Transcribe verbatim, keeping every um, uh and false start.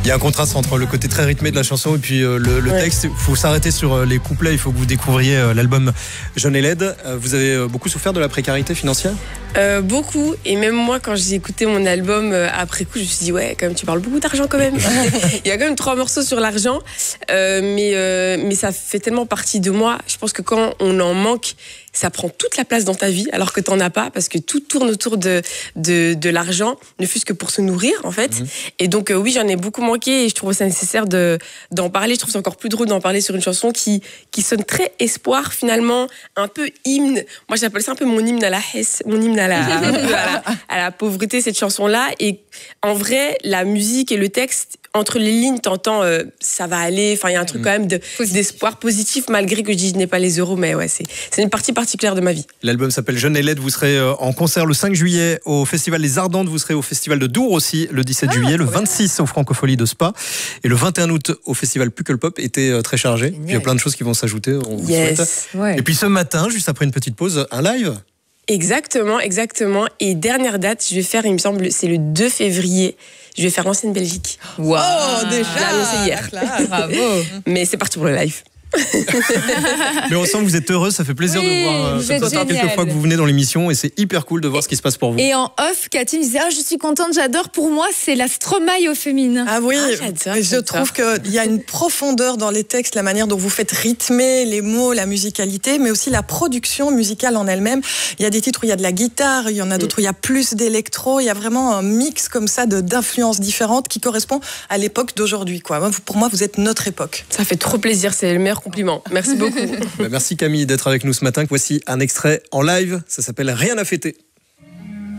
Il y a un contraste entre le côté très rythmé de la chanson et puis euh, le, le ouais. texte. Il faut s'arrêter sur euh, les couplets, il faut que vous découvriez euh, l'album Jeune et laide. Euh, vous avez euh, beaucoup souffert de la précarité financière ? euh, Beaucoup, et même moi quand j'ai écouté mon album euh, après coup, je me suis dit ouais, quand même tu parles beaucoup d'argent quand même. Il y a quand même trois morceaux sur l'argent, euh, mais, euh, mais ça fait tellement partie de moi. Je pense que quand on en manque, ça prend toute la place dans ta vie, alors que t'en as pas, parce que tout tourne autour de, de, de l'argent, ne fût-ce que pour se nourrir, en fait. Mmh. Et donc, euh, oui, j'en ai beaucoup manqué, et je trouve ça nécessaire de, d'en parler. Je trouve ça encore plus drôle d'en parler sur une chanson qui, qui sonne très espoir, finalement, un peu hymne. Moi, j'appelle ça un peu mon hymne à la hesse, mon hymne à la, à la, à la pauvreté, cette chanson-là. Et en vrai, la musique et le texte, entre les lignes, t'entends, euh, ça va aller. Enfin, il y a un truc quand même de, d'espoir positif, malgré que je dis je n'ai pas les euros, mais ouais, c'est, c'est une partie particulière de ma vie. L'album s'appelle Jeune et laide. Vous serez en concert le cinq juillet au Festival Les Ardentes. Vous serez au Festival de Dour aussi le dix-sept ah, juillet, le vingt-six au Francofolie de Spa et le vingt et un août au Festival Pukkelpop. Était très chargé. Puis il y a plein de choses qui vont s'ajouter. On vous yes. souhaite. Ouais. Et puis ce matin, juste après une petite pause, un live. Exactement, exactement. Et dernière date, je vais faire, il me semble, c'est le deux février. Je vais faire l'ancienne Belgique. Waouh, wow, déjà. Je l'ai annoncé hier. Bravo. Mais c'est parti pour le live. Mais on sent que vous êtes heureux, ça fait plaisir oui, de voir. Euh, ça fait quelques fois que vous venez dans l'émission et c'est hyper cool de voir ce qui se passe pour vous. Et en off, Cathy me disait ah, je suis contente, j'adore. Pour moi, c'est la Stromae au féminin. Ah oui, ah, je trouve qu'il y a une profondeur dans les textes, la manière dont vous faites rythmer les mots, la musicalité, mais aussi la production musicale en elle-même. Il y a des titres où il y a de la guitare, il y en a d'autres où il y a plus d'électro. Il y a vraiment un mix comme ça de, d'influences différentes qui correspond à l'époque d'aujourd'hui, quoi. Pour moi, vous êtes notre époque. Ça fait trop plaisir, c'est le meilleur compliment. Merci beaucoup. Bah merci Camille d'être avec nous ce matin. Voici un extrait en live, ça s'appelle Rien à fêter.